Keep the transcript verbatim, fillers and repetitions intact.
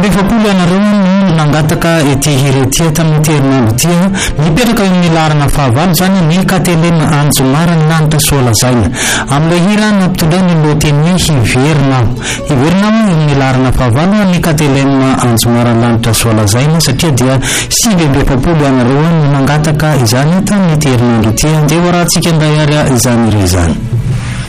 efapolo ianareo no nangataka ety Heretia tamin'ny herinandro tia mipetraka amin'ny larana fahavalo zany ny Katelena Anjomara ny lanitra Soalazaina. Amin'ilay hira nampitondray ny lohateny hiverina hiverina amin'ny larana fahavalo ny Katelena Anjomara ny lanitra Soalazaina satria dia sivy amby efapolo ianareo no nangataka izany tamin'ny herinandro tia. Andeha ho rahantsika indray ary izany ry izany.